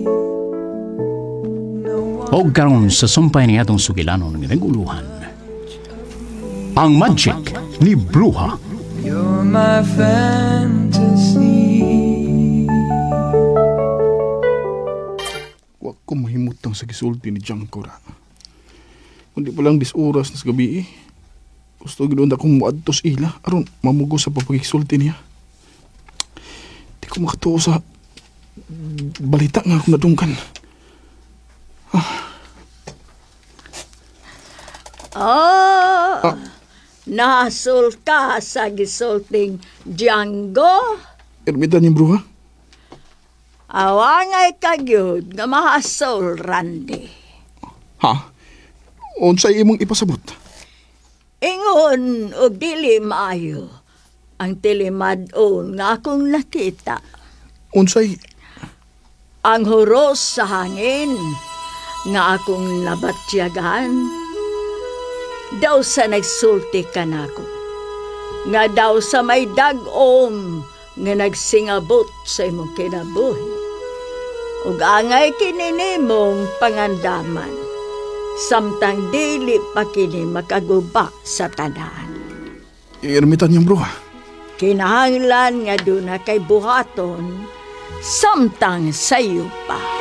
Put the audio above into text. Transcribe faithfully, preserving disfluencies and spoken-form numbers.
O karon sa sumpay ni atong sugilanon ng naguluhan, ang magic ni Bruha. You're my fantasy. Wa ko mahimutang sa gisulti ni Jangko ra. Kundi pa lang dis oras na sa gabi eh. Gusto ginoon akong muadtos ila aron mamugo sa papagisulti niya. Di ko makatuo sa balita nga akong nadungkan. Oh, ah. Nasul ka sa gisulting Django? Ermitan niyo, Bruha? Awangay ka gyud nga mahasol, Randy. Ha? Unsay imong ipasabot? Ingon og dili maayo ang tilimad-on nga akong nakita. Unsay? Ang huros sa hangin nga akong nabatyagan. Daw sa nagsulti ka nako. Nga daw sa may dag-om nga nagsingabot sa imong kinabuhi. Ug angay kini mong pangandaman. Samtang dili pa kini makaguba sa tanan. Ermitan niyo, Bruha? Kinahanglan nga doon na kay buhaton, samtang sayo pa.